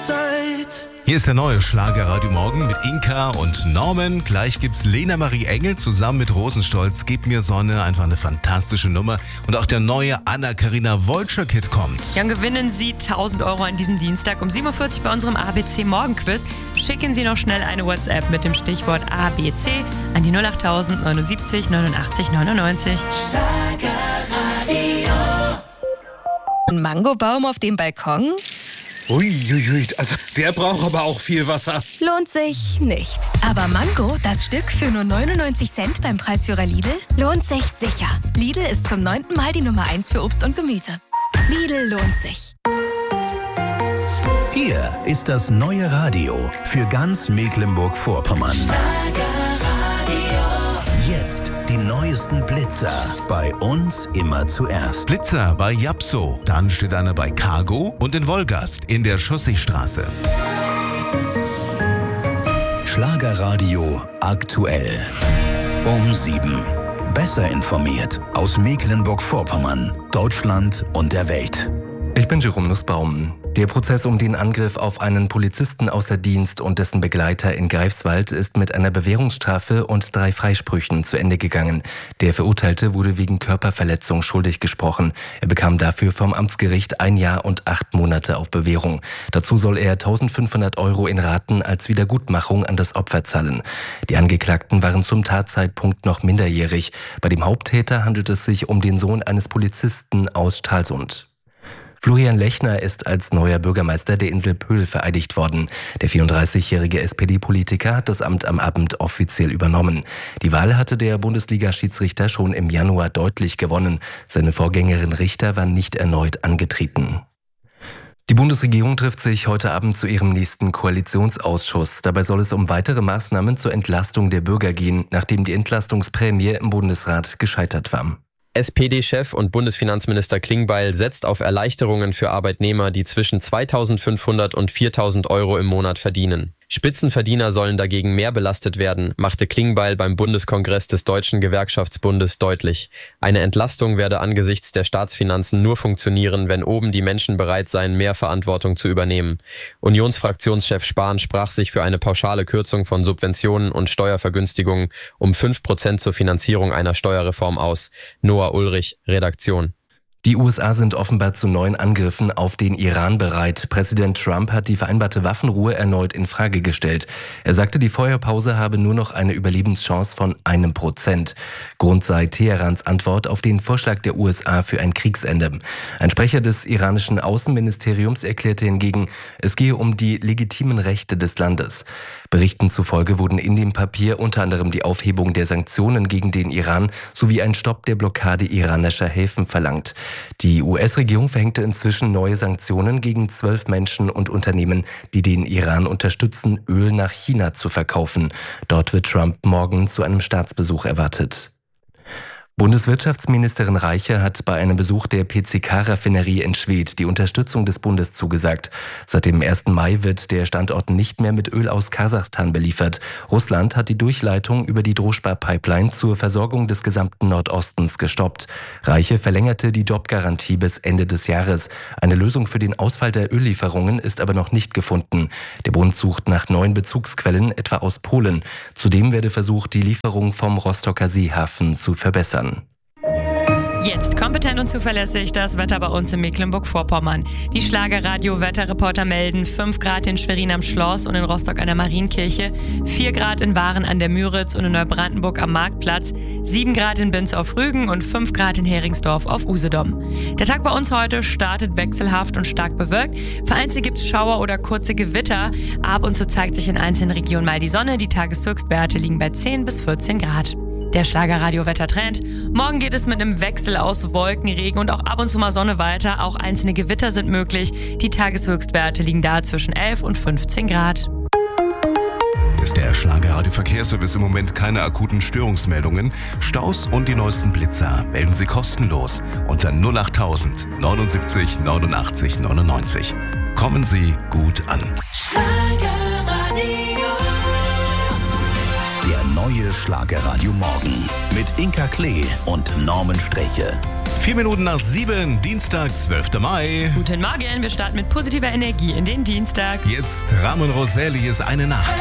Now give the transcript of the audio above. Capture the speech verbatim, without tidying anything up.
Zeit. Hier ist der neue Schlagerradio Morgen mit Inka und Norman. Gleich gibt's Lena Marie Engel zusammen mit Rosenstolz. Gib mir Sonne, einfach eine fantastische Nummer. Und auch der neue Anna-Karina Woltscher-Kit kommt. Ja, und gewinnen Sie tausend Euro an diesem Dienstag um sieben Uhr vierzig bei unserem A B C Morgenquiz. Schicken Sie noch schnell eine WhatsApp mit dem Stichwort A B C an die null acht tausend neunundsiebzig neunundachtzig neunundneunzig. Schlagerradio. Ein Mangobaum auf dem Balkon? Uiuiui, also der braucht aber auch viel Wasser. Lohnt sich nicht. Aber Mango, das Stück für nur neunundneunzig Cent beim Preisführer Lidl, lohnt sich sicher. Lidl ist zum neunten Mal die Nummer eins für Obst und Gemüse. Lidl lohnt sich. Hier ist das neue Radio für ganz Mecklenburg-Vorpommern. Jetzt die neuesten Blitzer. Bei uns immer zuerst. Blitzer bei Japso. Dann steht einer bei Cargo und in Wolgast in der Chausseestraße. Schlagerradio aktuell. Um sieben. Besser informiert aus Mecklenburg-Vorpommern, Deutschland und der Welt. Ich bin Jerome Nussbaum. Der Prozess um den Angriff auf einen Polizisten außer Dienst und dessen Begleiter in Greifswald ist mit einer Bewährungsstrafe und drei Freisprüchen zu Ende gegangen. Der Verurteilte wurde wegen Körperverletzung schuldig gesprochen. Er bekam dafür vom Amtsgericht ein Jahr und acht Monate auf Bewährung. Dazu soll er eintausendfünfhundert Euro in Raten als Wiedergutmachung an das Opfer zahlen. Die Angeklagten waren zum Tatzeitpunkt noch minderjährig. Bei dem Haupttäter handelt es sich um den Sohn eines Polizisten aus Stralsund. Florian Lechner ist als neuer Bürgermeister der Insel Pöhl vereidigt worden. Der vierunddreißigjährige S P D-Politiker hat das Amt am Abend offiziell übernommen. Die Wahl hatte der Bundesliga-Schiedsrichter schon im Januar deutlich gewonnen. Seine Vorgängerin Richter war nicht erneut angetreten. Die Bundesregierung trifft sich heute Abend zu ihrem nächsten Koalitionsausschuss. Dabei soll es um weitere Maßnahmen zur Entlastung der Bürger gehen, nachdem die Entlastungsprämie im Bundesrat gescheitert war. S P D-Chef und Bundesfinanzminister Klingbeil setzt auf Erleichterungen für Arbeitnehmer, die zwischen zweitausendfünfhundert und viertausend Euro im Monat verdienen. Spitzenverdiener sollen dagegen mehr belastet werden, machte Klingbeil beim Bundeskongress des Deutschen Gewerkschaftsbundes deutlich. Eine Entlastung werde angesichts der Staatsfinanzen nur funktionieren, wenn oben die Menschen bereit seien, mehr Verantwortung zu übernehmen. Unionsfraktionschef Spahn sprach sich für eine pauschale Kürzung von Subventionen und Steuervergünstigungen um fünf Prozent zur Finanzierung einer Steuerreform aus. Noah Ulrich, Redaktion. Die U S A sind offenbar zu neuen Angriffen auf den Iran bereit. Präsident Trump hat die vereinbarte Waffenruhe erneut in Frage gestellt. Er sagte, die Feuerpause habe nur noch eine Überlebenschance von einem Prozent. Grund sei Teherans Antwort auf den Vorschlag der U S A für ein Kriegsende. Ein Sprecher des iranischen Außenministeriums erklärte hingegen, es gehe um die legitimen Rechte des Landes. Berichten zufolge wurden in dem Papier unter anderem die Aufhebung der Sanktionen gegen den Iran sowie ein Stopp der Blockade iranischer Häfen verlangt. Die U S-Regierung verhängte inzwischen neue Sanktionen gegen zwölf Menschen und Unternehmen, die den Iran unterstützen, Öl nach China zu verkaufen. Dort wird Trump morgen zu einem Staatsbesuch erwartet. Bundeswirtschaftsministerin Reiche hat bei einem Besuch der P C K-Raffinerie in Schwedt die Unterstützung des Bundes zugesagt. Seit dem ersten Mai wird der Standort nicht mehr mit Öl aus Kasachstan beliefert. Russland hat die Durchleitung über die Droschba-Pipeline zur Versorgung des gesamten Nordostens gestoppt. Reiche verlängerte die Jobgarantie bis Ende des Jahres. Eine Lösung für den Ausfall der Öllieferungen ist aber noch nicht gefunden. Der Bund sucht nach neuen Bezugsquellen, etwa aus Polen. Zudem werde versucht, die Lieferung vom Rostocker Seehafen zu verbessern. Jetzt kompetent und zuverlässig das Wetter bei uns in Mecklenburg-Vorpommern. Die Schlagerradio-Wetterreporter melden fünf Grad in Schwerin am Schloss und in Rostock an der Marienkirche, vier Grad in Waren an der Müritz und in Neubrandenburg am Marktplatz, sieben Grad in Binz auf Rügen und fünf Grad in Heringsdorf auf Usedom. Der Tag bei uns heute startet wechselhaft und stark bewölkt. Vereinzelt gibt es Schauer oder kurze Gewitter. Ab und zu zeigt sich in einzelnen Regionen mal die Sonne. Die Tageshöchstwerte liegen bei zehn bis vierzehn Grad. Der Schlagerradio-Wettertrend. Morgen geht es mit einem Wechsel aus Wolken, Regen und auch ab und zu mal Sonne weiter. Auch einzelne Gewitter sind möglich. Die Tageshöchstwerte liegen da zwischen elf und fünfzehn Grad. Ist der Schlagerradio-Verkehrsservice im Moment keine akuten Störungsmeldungen? Staus und die neuesten Blitzer melden Sie kostenlos unter null acht tausend neunundsiebzig neunundachtzig neunundneunzig. Kommen Sie gut an. Der neue Schlagerradio Morgen mit Inka Klee und Norman Streche. Vier Minuten nach sieben, Dienstag, zwölfter Mai. Guten Morgen, wir starten mit positiver Energie in den Dienstag. Jetzt Ramon Roselius, Eine Nacht.